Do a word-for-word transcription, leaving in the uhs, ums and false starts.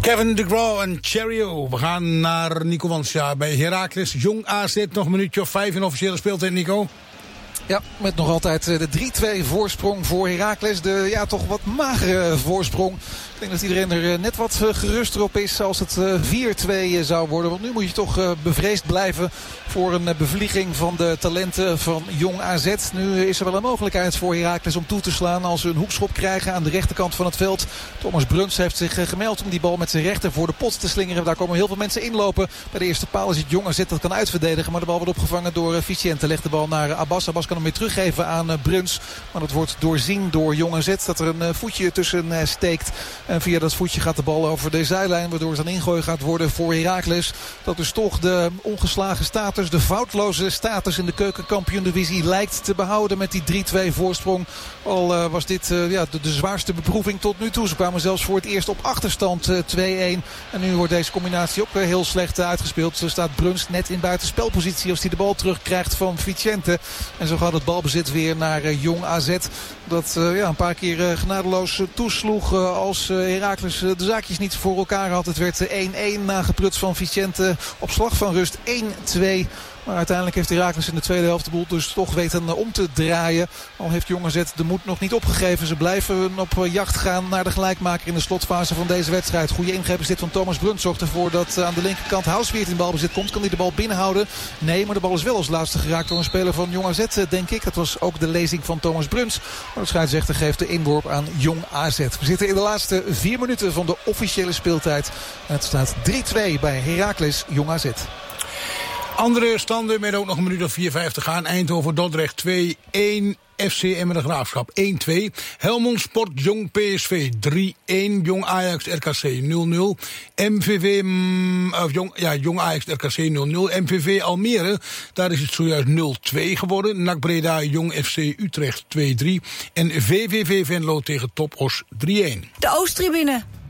Kevin de Graw en Cherio. We gaan naar Nico Wansja bij Heracles. Jong A Z, nog een minuutje of vijf in officiële speeltijd, Nico. Ja, met nog altijd de drie twee voorsprong voor Heracles. De ja, toch wat magere voorsprong. Ik denk dat iedereen er net wat geruster op is als het vier twee zou worden. Want nu moet je toch bevreesd blijven voor een bevlieging van de talenten van Jong A Z. Nu is er wel een mogelijkheid voor Heracles om toe te slaan als ze een hoekschop krijgen aan de rechterkant van het veld. Thomas Bruns heeft zich gemeld om die bal met zijn rechter voor de pot te slingeren. Daar komen heel veel mensen inlopen. Bij de eerste paal is het Jong A Z dat kan uitverdedigen. Maar de bal wordt opgevangen door Vicente. Legt de bal naar Abbas. Abbas kan hem weer teruggeven aan Bruns. Maar dat wordt doorzien door Jong A Z. Dat er een voetje tussen steekt. En via dat voetje gaat de bal over de zijlijn. Waardoor het een ingooi gaat worden voor Heracles. Dat dus toch de ongeslagen status, de foutloze status in de keukenkampioen-divisie lijkt te behouden met die drie twee voorsprong. Al uh, was dit uh, ja, de, de zwaarste beproeving tot nu toe. Ze kwamen zelfs voor het eerst op achterstand uh, twee-een. En nu wordt deze combinatie ook uh, heel slecht uh, uitgespeeld. Zo staat Bruns net in buitenspelpositie als hij de bal terugkrijgt van Vicente. En zo gaat het balbezit weer naar uh, Jong A Z. Dat uh, ja, een paar keer uh, genadeloos uh, toesloeg uh, als uh, Heracles uh, de zaakjes niet voor elkaar had. Het werd één-één nageprutst van Vicente op slag van rust één twee. Maar uiteindelijk heeft Heracles in de tweede helft de boel dus toch weten om te draaien. Al heeft Jong A Z de moed nog niet opgegeven. Ze blijven op jacht gaan naar de gelijkmaker in de slotfase van deze wedstrijd. Goede ingreep is dit van Thomas Bruns. Zorgt ervoor dat aan de linkerkant Houseweert in balbezit komt. Kan hij de bal binnenhouden? Nee, maar de bal is wel als laatste geraakt door een speler van Jong A Z, denk ik. Dat was ook de lezing van Thomas Bruns. Maar de scheidsrechter geeft de inworp aan Jong A Z. We zitten in de laatste vier minuten van de officiële speeltijd. En het staat drie twee bij Heracles Jong A Z. Andere standen met ook nog een minuut of vier vijf te gaan. Eindhoven Dordrecht twee-één. F C Emmen de Graafschap één twee. Helmond Sport Jong P S V drie-één. Jong Ajax R K C nul nul. M V V mm, of Jong, ja, Jong Ajax R K C nul nul. M V V Almere, daar is het zojuist nul twee geworden. N A C Breda Jong F C Utrecht twee drie. En V V V Venlo tegen Top Os drie-één. De Oosttribune.